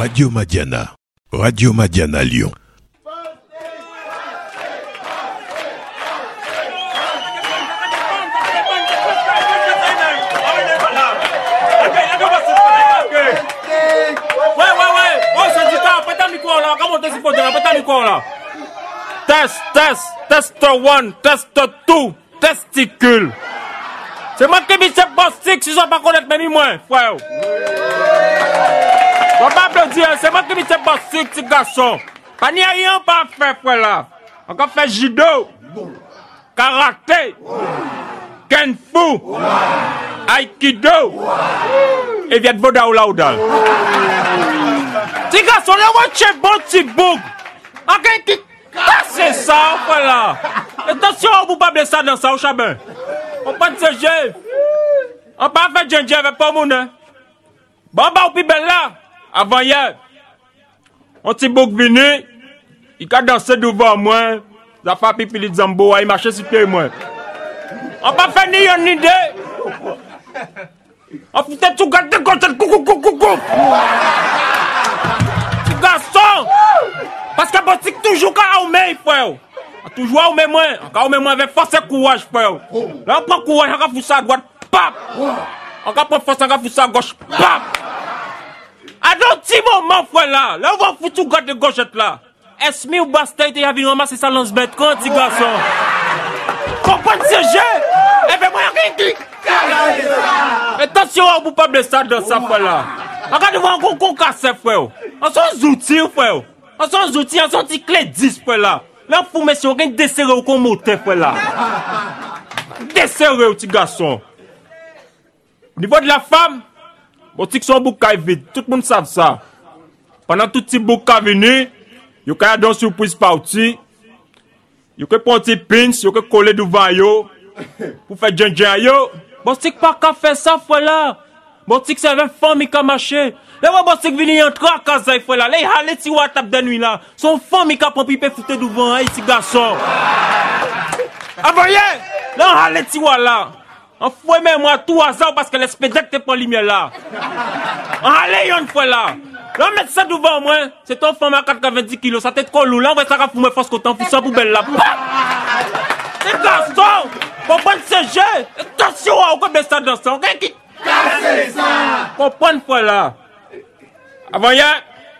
Radio Madiana. Radio Madiana Lyon. Test 1, test 2, testicule. C'est moi qui dis c'est Bostik, si je ne pas connaître même moi, frère. On va pas dire, c'est moi qui dis c'est Bostik, petit garçon. Pas n'y a rien pas fait, frère là. On va faire judo, karaté, kenfu, aikido, et vient de voda ou là ou dans. Petit garçon, là, on va chez bon petit bouc. Ok, qui c'est ça, voilà. Attention, on ne peut pas blesser ça dans ça au chabin. On pas de ce jeu. On pas fait djendje avec pas moun. Bon, bah, ou pi belle là. Avant hier. On t'y bouc venu. Il a dansé devant moi. La fa pipi li zambo. Il marchait sur pied moi. On pas fait ni yon ni deux. On fait tout gâter comme ça. Coucou. Petit garçon. Parce que Bostik toujours qu'à oumer, frère. Toujours à oumer moi. Quand oumer moi avec force et courage, frère. Là, on prend courage, on va foutre ça à droite, pap. On va prendre force, on va foutre ça à gauche, pap. À d'autres petits moments, frère, là. Là, on va foutre tout gars de gauchette, là. Est-ce que ou bastard, il y a vu ramasser ça lance-bête, quand, petit garçon? Comprends ce jeu? Eh bien, moi, rien qui. Attention, on ne peut pas blesser ça dans ça, frère, là. Regardez-moi, on concasse, frère. On s'en outils, frère. On s'en outils, on s'en dit clé 10, frère, là. Là, pour monsieur, on a desserré au commoté, frère, là. Desserré, petit garçon. Au niveau de la femme, Bostik son bouc vide. Tout le monde sait ça. Pendant tout petit bouc venu, il y a une surprise partie. Il y a un petit pins, il y a coller devant yo. Pour faire djendje yo. Bostik pas qu'à faire ça, frère, là. Bostik c'est une femme qui a marché. Là, Bostik venu entrer à casa, frère, là. Là, il a allé tirer à table de nuit, là. Son femme qui a pris pipe foutre devant, hein, petit garçon. Ah, voyez? Là, on a allé tirer là. On fouet même moi tout hasard parce que l'espédec t'es pas lumière là. On a allé une fois là. Là, on met ça devant moi. C'est ton femme à 90 kilos. Ça tête quoi, là, on va ça pour me force qu'autant pour ça poubelle là. Petit garçon! Comprends ce jeu? Attention, on va mettre ça dans ça. Ok? Cassez ça! Comprends une fois là. Avant hier,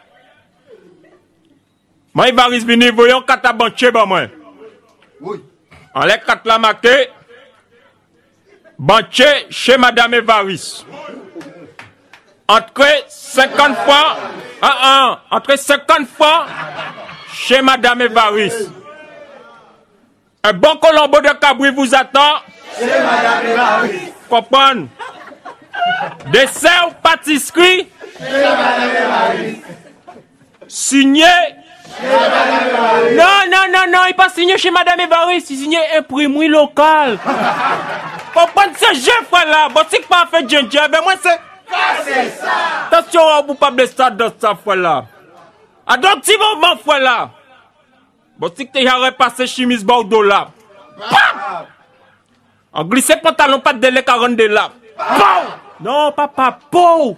moi, il va venir, voyons, quatre banquiers, bah, moi. Oui. En les quatre la marqué, banquier chez Madame Evaris. Entre 50 francs, entre 50 francs chez Madame Evaris. Un bon colombo de cabri vous attend. Chez Madame Evaris. Comprendre? Dessert ou pâtisserie. Chez Madame Evaris. Signé. Chez Madame Evaris. Non, il pas signé chez Madame Evaris, il signé imprimerie locale. Comprendre ce jeu, frère là. Bostik pas fait djendje, mais moi c'est. C'est ça. Attention, on ne peut pas blesser ça dans ça, frère là. À d'autres petits moments, frère là. Bostik t'es repassé chemise Bordeaux là. En glissé pantalon, pas de délai 40 de là. Non, papa, pou.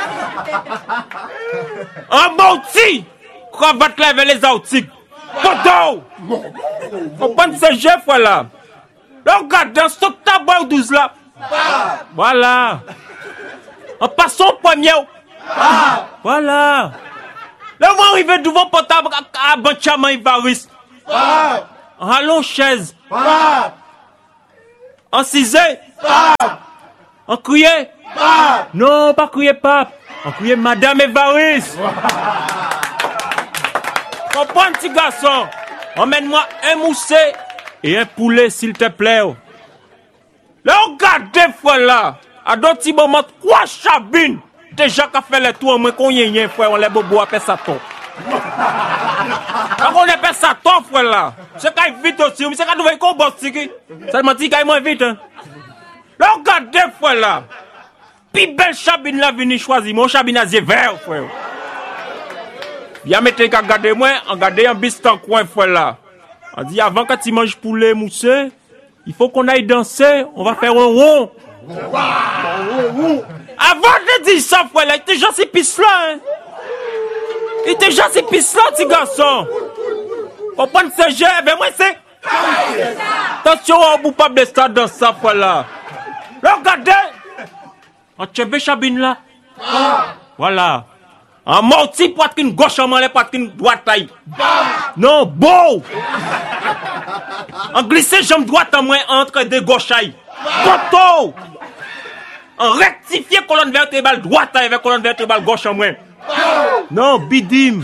En mouti. Cravate là avec les autiques. Bordeaux. Comprends ce jeu, frère là. Là, regarde, dans ce tabac 12 là. Voilà. En passant au premier. Voilà. Là, on va arriver devant portable à Banchama Ivaris. En allons chaise. En cisé. En crier. Non, pas crier pape. En crier Madame Evaris. Comprends, petit garçon. Emmène-moi un moussé et un poulet, s'il te plaît. Là, regardez, frère, là. À d'autres petits moments, 3 chabines. Déjà qu'à faire les tours, moi, qu'on y est, frère, on les bobo appelle ça ton. Quand on appelle ça ton, frère, là. C'est qu'il vite aussi, mais c'est qu'il doit qu'on bosse, ça m'a dit qu'il moins vite, hein. Là, regardez, frère, là. Puis belle chabine, là, venu choisir. Mon chabine a yeux vert, frère. Bien, mettez qu'à garder moi, en garder un biste en coin, frère, là. On dit, avant que tu manges poulet moussé, il faut qu'on aille danser, on va faire un rond. Avant de dire ça, frère, là, t'es gentil pisse là, hein. Il était déjà ces pistes là, petit garçon. Comprendre ce jeu, mais moi c'est. Attention, on ne peut pas blesser dans ça, voilà. Regardez. En tchébé chabine là. Voilà. En morti, poitrine gauche, en main, poitrine droite. Non, beau. En glissé, jambe droite, en main, entre deux gauches. Koto. En rectifié, colonne vertébrale droite avec colonne vertébrale gauche en main. Non, bidim.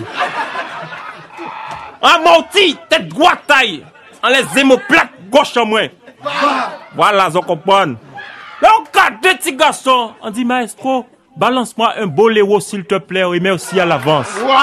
En morti, tête droite taille. En les hémoplates gauche en main. Voilà, je comprends. Là, on garde deux petits garçons. On dit, maestro, balance-moi un boléro s'il te plaît. Et merci à l'avance.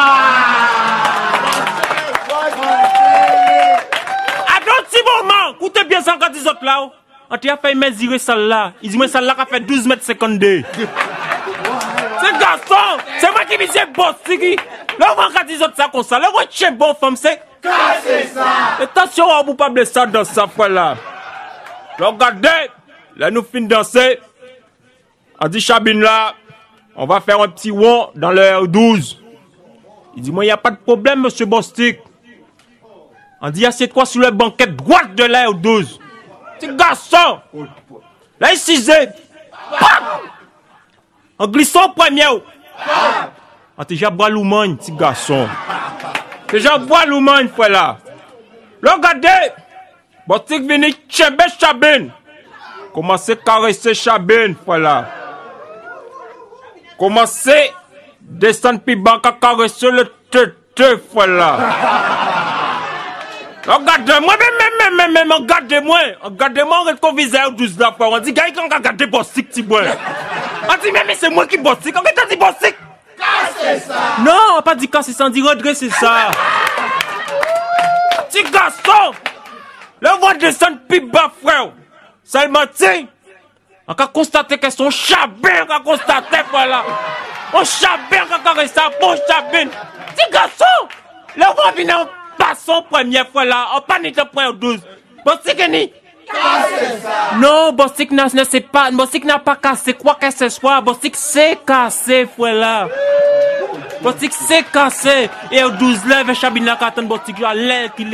À d'autres petits moments, écoutez bien ça quand ils autres là. On t'a fait mesurer celle-là. Ils disent, celle-là qui a fait 12 mètres 52. Ce garçon, c'est moi qui me disais bon, Sigi. Là, on va dire ça comme ça. Là, on tient bon femme, c'est. Cassez ça. Attention, on ne peut pas blesser ça dans sa fois là. Regardez, là, nous finissons danser. On dit, Chabine là, on va faire un petit rond dans l'heure 12. Il dit, moi, il n'y a pas de problème, monsieur Bostik. On dit, assieds-toi sur le banquet droite de l'heure 12. Petit garçon. Là, il s'isait. En glissant premier. On déjà bois l'oumagne, petit garçon. Déjà bois l'oumagne, frère là. Regardez. Bostik venu tchébé Chabine. Commencez à caresser Chabine, frère là. Commencez descendre puis bas à caresser le tête, frère là. Regardez-moi, même, regardez-moi, on reste visage 12 la fois. On dit, gars, on regarde Bostik, petit boy. On dit, mais c'est moi qui Bostik, on t'a dit Bostik. Cassez ça. Non, on n'a pas dit casser ça, on dit redresser ça. Petit garçon, le voit descendre plus bas, frère. Seulement, tiens, on a constaté que son Chabine a constaté, voilà. On Chabine a caressé ça, bon Chabine. Petit garçon, le voit venir en passant première fois là, on panique point 12. Bostik est ni. Cassez ça. Non, Bostik n'a pas cassé quoi que ce soit. Bostik c'est cassé, frère là. Bostik c'est cassé. Et au 12 lève, Chabine là, quand Bostik a l'air qu'il